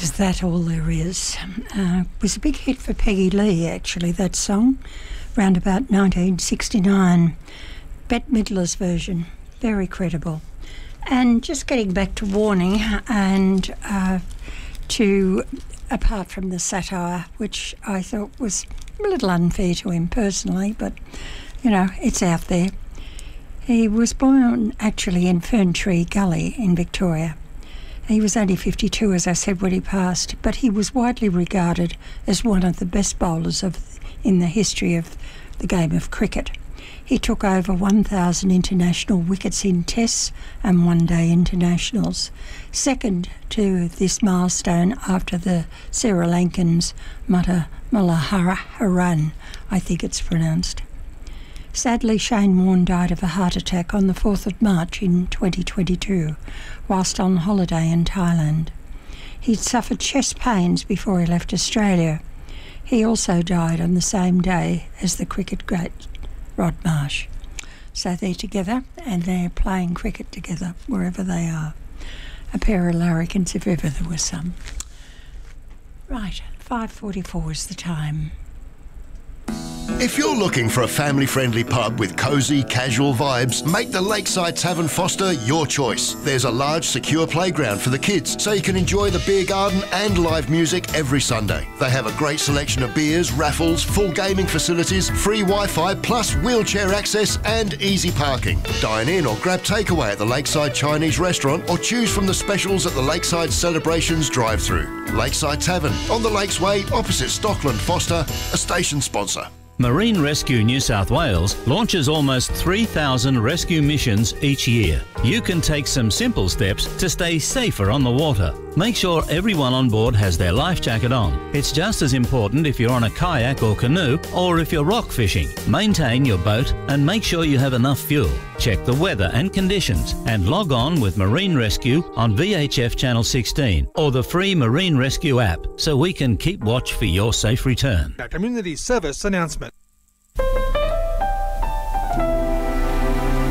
Is that all there is? It was a big hit for Peggy Lee, actually, that song, round about 1969. Bette Midler's version, very credible. And just getting back to Warning and apart from the satire, which I thought was a little unfair to him personally, but, you know, it's out there. He was born actually in Ferntree Gully in Victoria. He was only 52, as I said, when he passed, but he was widely regarded as one of the best bowlers in the history of the game of cricket. He took over 1,000 international wickets in tests and one-day internationals, second to this milestone after the Sri Lankans Mutta Mullaharan, I think it's pronounced. Sadly, Shane Warne died of a heart attack on the 4th of March in 2022, whilst on holiday in Thailand. He'd suffered chest pains before he left Australia. He also died on the same day as the cricket great Rod Marsh. So they're together and they're playing cricket together wherever they are. A pair of larrikins if ever there was some. Right, 5:44 is the time. If you're looking for a family-friendly pub with cosy, casual vibes, make the Lakeside Tavern Foster your choice. There's a large, secure playground for the kids, so you can enjoy the beer garden and live music every Sunday. They have a great selection of beers, raffles, full gaming facilities, free Wi-Fi, plus wheelchair access and easy parking. Dine in or grab takeaway at the Lakeside Chinese restaurant or choose from the specials at the Lakeside Celebrations drive-through. Lakeside Tavern, on the Lakes Way, opposite Stockland Foster, a station sponsor. Marine Rescue New South Wales launches almost 3,000 rescue missions each year. You can take some simple steps to stay safer on the water. Make sure everyone on board has their life jacket on. It's just as important if you're on a kayak or canoe or if you're rock fishing. Maintain your boat and make sure you have enough fuel. Check the weather and conditions and log on with Marine Rescue on VHF Channel 16 or the free Marine Rescue app so we can keep watch for your safe return. A community service announcement.